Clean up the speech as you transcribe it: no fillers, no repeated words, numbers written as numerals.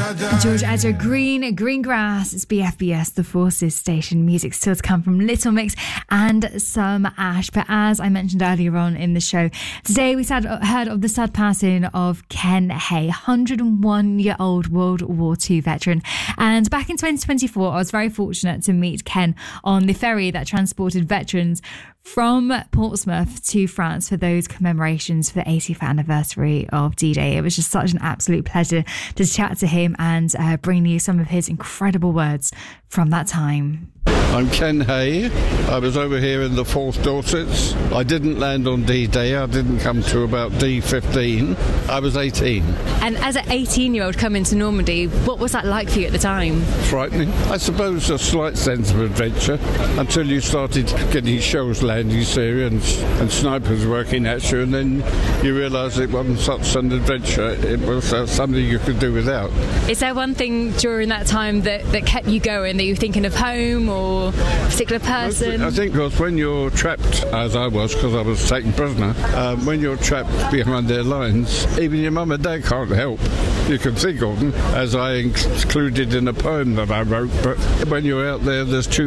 George Ezra, Green Grass. It's BFBS, the Forces station. Music still to come from Little Mix and some Ash. But as I mentioned earlier on in the show, today we heard of the sad passing of Ken Hay, 101-year-old World War II veteran. And back in 2024, I was very fortunate to meet Ken on the ferry that transported veterans from Portsmouth to France for those commemorations for the 80th anniversary of D-Day. It was just such an absolute pleasure to chat to him and bring you some of his incredible words from that time. I'm Ken Hay. I was over here in the 4th Dorsets. I didn't land on D-Day. I didn't come to about D15. I was 18. And as an 18-year-old coming to Normandy, what was that like for you at the time? Frightening. I suppose a slight sense of adventure until you started getting shells landing Syria and snipers working at you, and then you realise it wasn't such an adventure. It was something you could do without. Is there one thing during that time that kept you going, that you were thinking of home or a particular person? I think because when you're trapped, as I was, because I was taken prisoner, when you're trapped behind their lines, even your mum and dad can't help. You can think of them, as I included in a poem that I wrote, but when you're out there, there's too